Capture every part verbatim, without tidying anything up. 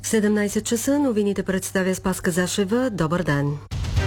В седемнайсет часа новините представя Спаска Зашева. Добър ден!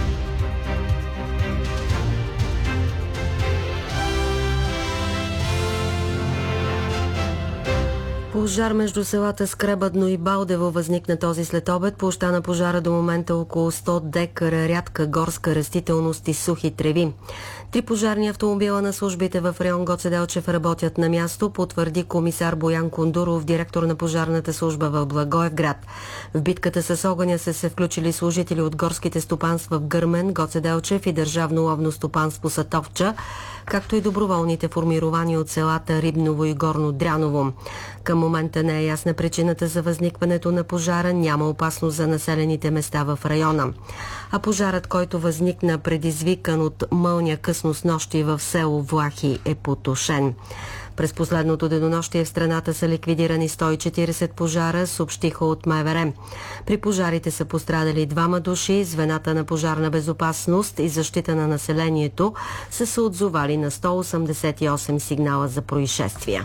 Пожар между селата Скребъдно и Балдево възникна този следобед. Площта на пожара до момента около сто декара рядка горска растителност и сухи треви. Три пожарни автомобила на службите в район Гоце Делчев работят на място, потвърди комисар Боян Кондуров, директор на пожарната служба в Благоевград. В битката с огъня са се включили служители от горските стопанства в Гърмен, Гоце Делчев и Държавно ловно стопанство Сатовча, както и доброволните формирования от селата Рибново и Горно Дряново. Към момента не е ясна причината за възникването на пожара, няма опасност за населените места в района. А пожарът, който възникна предизвикан от мълния късно снощи в село Влахи, е потушен. През последното денонощие в страната са ликвидирани сто и четирийсет пожара, съобщиха от МВР. При пожарите са пострадали двама души. Звената на пожарна безопасност и защита на населението са се отзовали на сто осемдесет и осем сигнала за происшествия.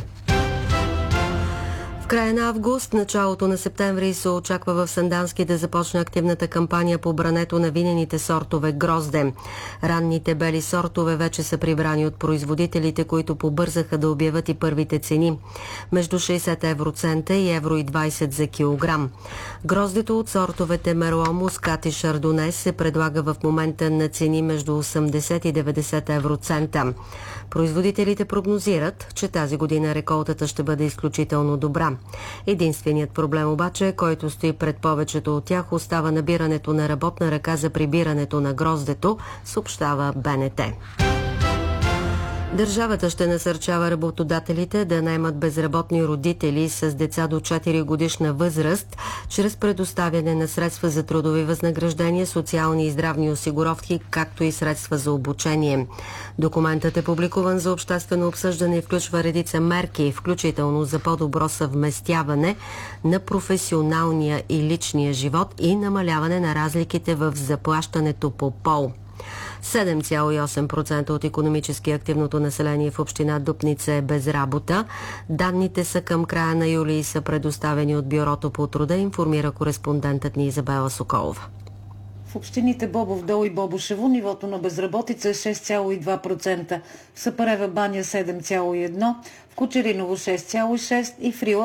В края на август, началото на септември се очаква в Сандански да започне активната кампания по брането на винените сортове грозде. Ранните бели сортове вече са прибрани от производителите, които побързаха да обявят и първите цени. Между шейсет евроцента и евро и двайсет за килограм. Гроздето от сортовете Мерло, Мускат и Шардоне се предлага в момента на цени между осемдесет и деветдесет евроцента. Производителите прогнозират, че тази година реколтата ще бъде изключително добра. Единственият проблем обаче, който стои пред повечето от тях, остава набирането на работна ръка за прибирането на гроздето, съобщава БНТ. Държавата ще насърчава работодателите да наемат безработни родители с деца до четири годишна възраст, чрез предоставяне на средства за трудови възнаграждения, социални и здравни осигуровки, както и средства за обучение. Документът е публикуван за обществено обсъждане и включва редица мерки, включително за по-добро съвместяване на професионалния и личния живот и намаляване на разликите в заплащането по пол. седем цяло и осем процента от икономически активното население в община Дупница е без работа. Данните са към края на юли и са предоставени от Бюрото по труда, информира кореспондентът ни Изабела Соколова. В общините Бобов дол и Бобошево нивото на безработица е шест цяло и два процента, в Сапарева баня седем цяло и едно процента, в Кочериново шест цяло и шест процента и в Рила